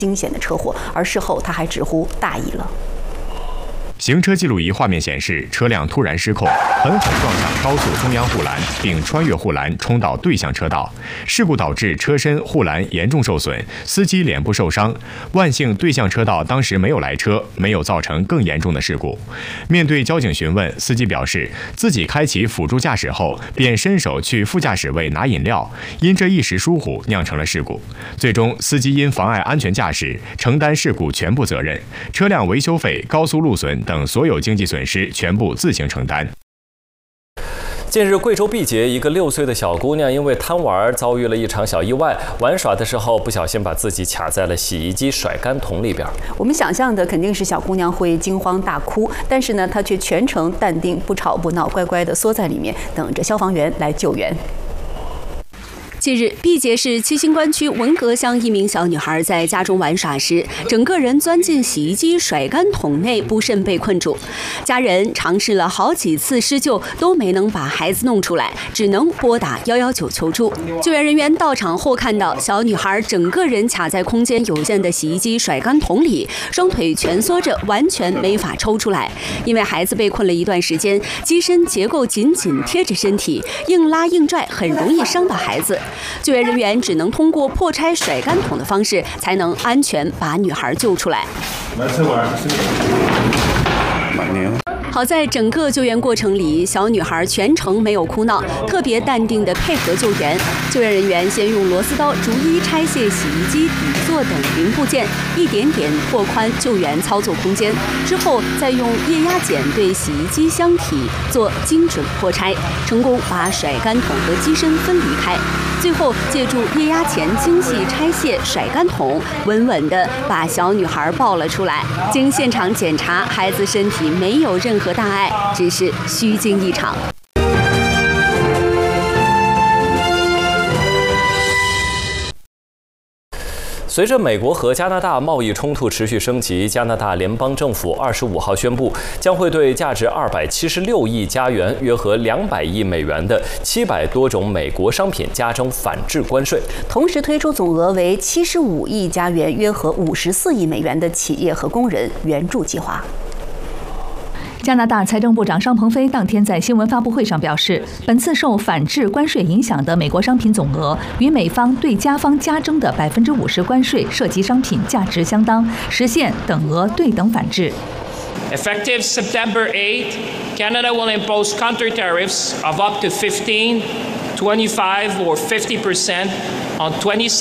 惊险的车祸，而事后他还直呼大意了。 行车记录仪画面显示，车辆突然失控，狠狠撞上高速中央护栏，并穿越护栏冲到对向车道。事故导致车身、护栏严重受损，司机脸部受伤。万幸对向车道当时没有来车，没有造成更严重的事故。面对交警询问，司机表示自己开启辅助驾驶后，便伸手去副驾驶位拿饮料，因这一时疏忽酿成了事故。最终，司机因妨碍安全驾驶承担事故全部责任，车辆维修费、高速路损等所有经济损失全部自行承担。 近日，贵州毕节一个6岁的小姑娘因为贪玩遭遇了一场小意外，玩耍的时候不小心把自己卡在了洗衣机甩干桶里边。 我们想象的肯定是小姑娘会惊慌大哭，但是呢，她却全程淡定，不吵不闹，乖乖地缩在里面，等着消防员来救援。 近日，毕节市七星关区文革乡一名小女孩在家中玩耍时，整个人钻进洗衣机甩干桶内，不慎被困住。家人尝试了好几次施救，都没能把孩子弄出来，只能拨打119求助。救援人员到场后看到小女孩整个人卡在空间有限的洗衣机甩干桶里，双腿蜷缩着，完全没法抽出来。因为孩子被困了一段时间，机身结构紧紧贴着身体，硬拉硬拽很容易伤到孩子。救援人员只能通过破拆甩干桶的方式，才能安全把女孩救出来。好在整个救援过程里，小女孩全程没有哭闹，特别淡定地配合救援。救援人员先用螺丝刀逐一拆卸洗衣机底座等零部件，一点点拓宽救援操作空间。之后再用液压剪对洗衣机箱体做精准破拆，成功把甩干桶和机身分离开。最后借助液压钳精细拆卸甩干桶，稳稳地把小女孩抱了出来。经现场检查，孩子身体没有任何大碍，只是虚惊一场。 随着美国和加拿大贸易冲突持续升级，加拿大联邦政府25号宣布，将会对价值276亿加元（约合200亿美元）的700多种美国商品加征反制关税， 同时推出总额为75亿加元（约合54亿美元）的企业和工人援助计划。 加拿大财政部长商鹏飞当天在新闻发布会上表示，本次受反制关税影响的美国商品总额与美方对加方加征的50%关税涉及商品价值相当，实现等额对等反制。 Effective September 8, Canada will impose counter tariffs of up to 15, 25, or 50% on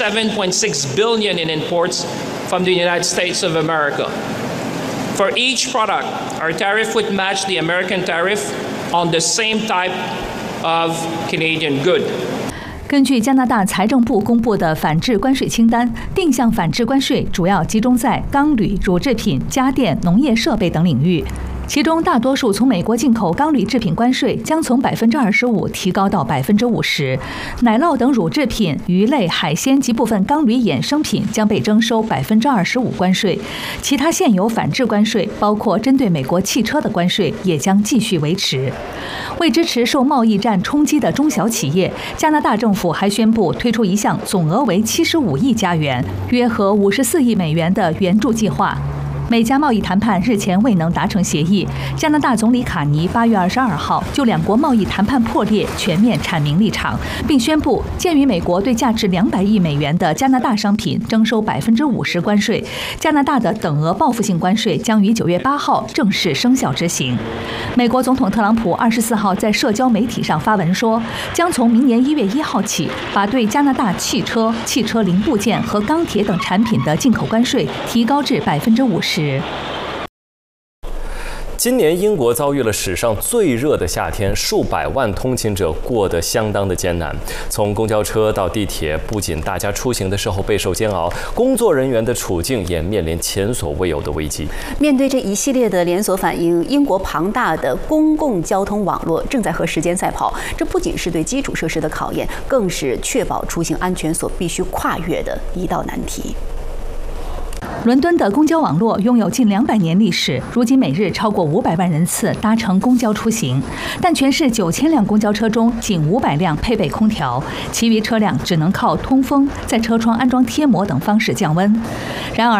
$27.6 billion in imports from the United States of America.For each product, our tariff would match the American tariff on the same type of Canadian good. 根据加拿大财政部公布的反制关税清单，定向反制关税主要集中在钢铝、乳制品、家电、农业设备等领域。其中大多数从美国进口钢铝制品关税将从25%提高到50%，奶酪等乳制品、鱼类、海鲜及部分钢铝衍生品将被征收25%关税。其他现有反制关税，包括针对美国汽车的关税，也将继续维持。为支持受贸易战冲击的中小企业，加拿大政府还宣布推出一项总额为75亿加元（约合54亿美元）的援助计划。美加贸易谈判日前未能达成协议，加拿大总理卡尼8月22号就两国贸易谈判破裂全面阐明立场，并宣布，鉴于美国对价值200亿美元的加拿大商品征收50%关税，加拿大的等额报复性关税将于9月8号正式生效执行。美国总统特朗普24号在社交媒体上发文说，将从明年1月1号起，把对加拿大汽车、汽车零部件和钢铁等产品的进口关税提高至50%。 今年英国遭遇了史上最热的夏天，数百万通勤者过得相当的艰难。从公交车到地铁，不仅大家出行的时候备受煎熬，工作人员的处境也面临前所未有的危机。 面对这一系列的连锁反应，英国庞大的公共交通网络正在和时间赛跑。这不仅是对基础设施的考验，更是确保出行安全所必须跨越的一道难题。 伦敦的公交网络拥有近200年历史，如今每日超过500万人次搭乘公交出行，但全市9000辆公交车中仅500辆配备空调，其余车辆只能靠通风、在车窗安装贴膜等方式降温。然而